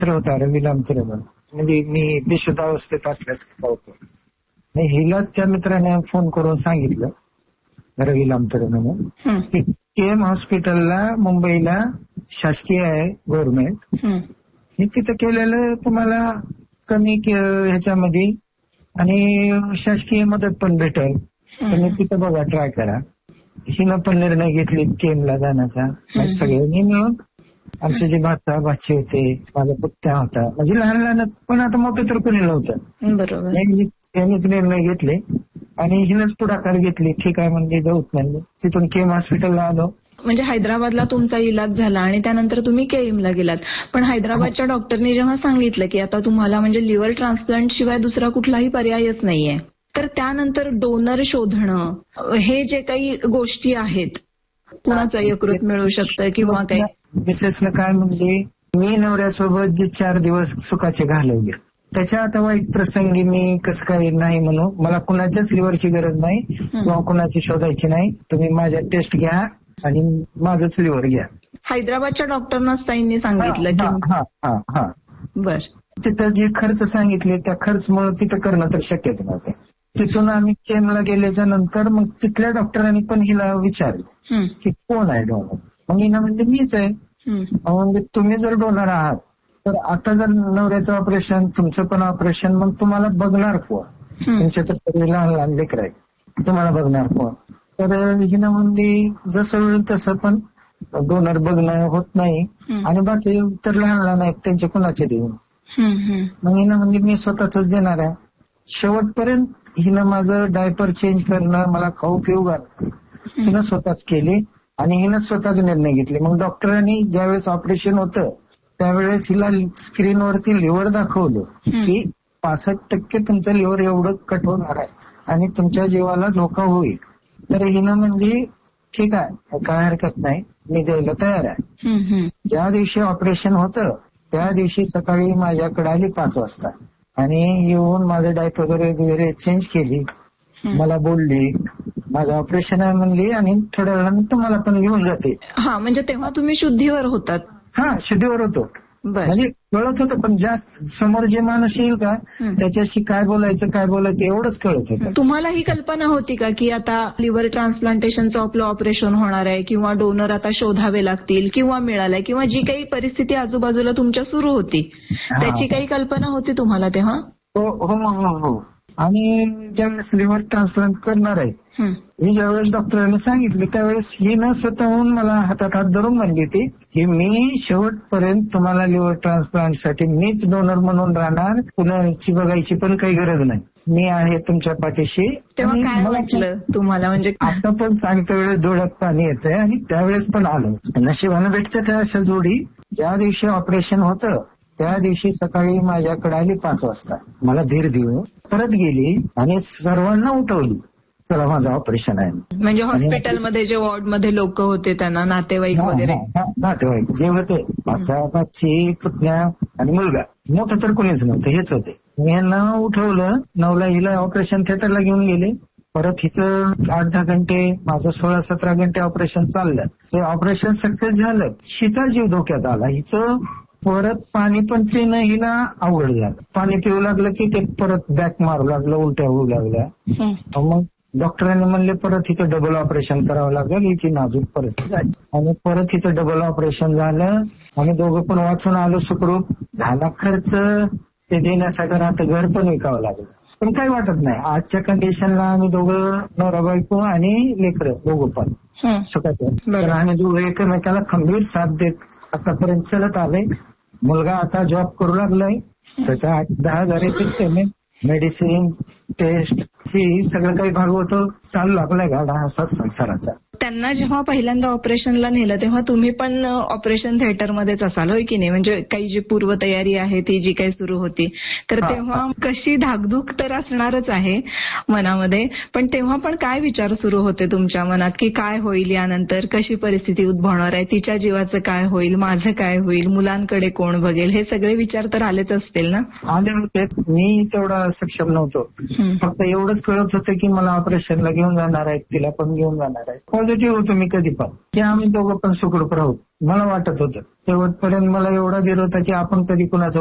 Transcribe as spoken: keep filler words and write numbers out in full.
मित्र होता रवी लामचरे म्हणून, म्हणजे मी बेशुद्धावस्थेत असल्यासारखा होतो. हिलाच त्या मित्राने फोन करून सांगितलं रवी लामचरे म्हणून की केम हॉस्पिटलला मुंबईला शासकीय आहे गव्हर्नमेंट, मी तिथं केलेलं तुम्हाला कमी ह्याच्यामध्ये आणि शासकीय मदत पण भेटेल, तुम्ही तिथं बघा ट्राय करा. हिनं पण निर्णय घेतले केमला जाण्याचा. सगळ्यांनी मिळून आमचे जे भाचा भाची होते, माझा पुत्या होता, म्हणजे लहान लहान पण आता मोठे तर कोणी नव्हतं. बरोबर. यांनीच निर्णय घेतले आणि हिनंच पुढाकार घेतली. ठीक आहे म्हणजे जाऊत म्हणले. तिथून केम हॉस्पिटलला आलो. म्हणजे हैदराबादला तुमचा इलाज झाला आणि त्यानंतर तुम्ही केईमला गेलात. पण हैदराबादच्या डॉक्टरनी जेव्हा सांगितलं की आता तुम्हाला म्हणजे लिव्हर ट्रान्सप्लांट शिवाय दुसरा कुठलाही पर्यायच नाहीये, तर त्यानंतर डोनर शोधणं, हे जे काही गोष्टी आहेत, कुणाचं यकृत मिळू शकतं किंवा काही. मिसेसनं काय म्हणले, मी नवऱ्यासोबत जे चार दिवस सुखाचे घालवले त्याच्या आता वाईट प्रसंगी मी कसं काही नाही म्हणू, मला कुणाच्याच लिव्हरची गरज नाही किंवा कुणाची शोधायची नाही. तुम्ही माझ्या टेस्ट घ्या आणि माझंच लिव्हर घ्या. हैदराबादच्या डॉक्टरना ताईंनी सांगितलं की हा हा हा बर. तिथं जे खर्च सांगितले त्या खर्चमुळे तिथं करणं तर शक्यच नव्हतं. तिथून आम्ही केमला गेल्याच्या नंतर मग तिथल्या डॉक्टरांनी पण हिला विचारलं की कोण आहे डोनर. मग हिनं म्हणजे मीच आहे. म्हणजे तुम्ही जर डोनर आहात तर आता जर नवऱ्याचं ऑपरेशन, तुमचं पण ऑपरेशन, मग तुम्हाला बघणार कोण? तुमच्या तर सगळे लहान लहान लेकर आहेत, तुम्हाला बघणार कोण? तर हिनं म्हणजे जसं होईल तसं पण डोनर बघणं होत नाही आणि बाकी तर लहान लहान आहेत त्यांचे कुणाचे देऊन. मग हिनं म्हणजे मी स्वतःच देणार आहे. शेवटपर्यंत हिनं माझं डायपर चेंज करणं, मला खाऊ पिऊ घालणं हिनं स्वतःच केली आणि हिनं स्वतःच निर्णय घेतले. मग डॉक्टरांनी ज्यावेळेस ऑपरेशन होतं त्यावेळेस हिला स्क्रीनवरती लिव्हर दाखवलं की पासष्ट टक्के तुमचं लिव्हर एवढं कट होणार आहे आणि तुमच्या जीवाला धोका होईल. तर हिनं म्हणजे ठीक आहे, काय हरकत नाही, मी द्यायला तयार आहे. ज्या दिवशी ऑपरेशन होतं त्या दिवशी सकाळी माझ्याकडे आली पाच वाजता आणि येऊन माझं डायपर वगैरे वगैरे चेंज केली. मला बोलली माझं ऑपरेशन आहे म्हणली आणि थोड्या वेळाने तुम्हाला पण घेऊन जाते. हा, म्हणजे तेव्हा तुम्ही शुद्धीवर होतात? हा, शुद्धीवर होतो. म्हणजे कळत होतं, पण जास्त समोर जे माणूस येईल का त्याच्याशी काय बोलायचं काय बोलायचं एवढंच कळत होतं. तुम्हाला ही कल्पना होती का की आता लिव्हर ट्रान्सप्लांटेशनचं आपलं ऑपरेशन होणार आहे किंवा डोनर आता शोधावे लागतील किंवा मिळालाय किंवा जी काही परिस्थिती आजूबाजूला तुमच्या सुरू होती त्याची काही कल्पना होती तुम्हाला तेव्हा? हो हो हो हो. आणि ज्यावेळेस लिव्हर ट्रान्सप्लांट करणार आहे हे ज्यावेळेस डॉक्टरांनी सांगितले त्यावेळेस ही न स्वतःहून मला हातात हात धरून म्हणली होती की मी शेवटपर्यंत तुम्हाला लिव्हर ट्रान्सप्लांटसाठी मीच डोनर म्हणून राहणार, कुणाची बघायची पण काही गरज नाही, मी आहे तुमच्या पाठीशी. तेव्हा काय वाटलं तुम्हाला? म्हणजे आता पण सांगते वेळेस डोळ्यात पाणी येतंय आणि त्यावेळेस पण आलं. नशिबानं भेटतं त्या अशा जोडी. ज्या दिवशी ऑपरेशन होतं त्या दिवशी सकाळी माझ्याकडे आली पाच वाजता, मला धीर देऊन परत गेली आणि सर्वांना उठवली, चला माझं ऑपरेशन आहे. म्हणजे हॉस्पिटलमध्ये जे वॉर्डमध्ये लोक होते त्यांना, नातेवाईक वगैरे? नातेवाईक जे होते, माझा बाची पुतण्या आणि मुलगा, मोठं तर कोणीच नव्हतं, हेच होते. मी यांना उठवलं, नऊला हिला ऑपरेशन थिएटरला घेऊन गेले. परत हिचं आठ दहा घंटे, माझं सोळा सतरा घंटे ऑपरेशन चाललं. ते ऑपरेशन सक्सेस झालं, हिचा जीव धोक्यात आला. हिचं परत पाणी पण पिणं हिला अवघड झालं. पाणी पिऊ लागलं की ते परत बॅक मारू लागलं, उलट्या होऊ लागल्या. मग डॉक्टरांनी म्हणले परत हिचं डबल ऑपरेशन करावं लागेल, हिची नाजूक परिस्थिती झाली. आणि परत हिचं डबल ऑपरेशन झालं. आम्ही दोघं पण वाचून आलो सुखरूप. झाला खर्च, ते देण्यासाठी राहतं घर पण विकावं लागलं, पण काही वाटत नाही. आजच्या कंडिशनला आम्ही दोघं, नवरा बायको आणि लेकरं दोघं पण सुखात, तर आम्ही दोघं एकमेकाला खंबीर साथ देत आतापर्यंत चलत आले. मुलगा आता जॉब करू लागलाय, त्याचा आठ दहा हजार येते पेमेंट, मेडिसिन, टेस्ट, फी सगळं काही भागवतो, चालू लागलाय गाडा असा संसाराचा. त्यांना जेव्हा पहिल्यांदा ऑपरेशनला नेलं तेव्हा तुम्ही पण ऑपरेशन थिएटरमध्येच असाल, होय की नाही? म्हणजे काही जी पूर्वतयारी आहे ती जी काही सुरू होती, तर तेव्हा कशी धाकधूक तर असणारच आहे मनामध्ये, पण तेव्हा पण काय विचार सुरू होते तुमच्या मनात की काय होईल यानंतर, कशी परिस्थिती उद्भवणार आहे, तिच्या जीवाचं काय होईल, माझं काय होईल, मुलांकडे कोण बघेल, हे सगळे विचार तर आलेच असतील ना? आले होते. मी तेवढा सक्षम नव्हतो, फक्त एवढंच कळत होतं की मला ऑपरेशनला घेऊन जाणार आहेत, तिला पण घेऊन जाणार आहेत. पॉझिटिव्ह होतो मी कधी पण की आम्ही दोघं पण सुखरूप राहू, मला वाटत होतं. शेवटपर्यंत मला एवढा धीर होता की आपण कधी कुणाचं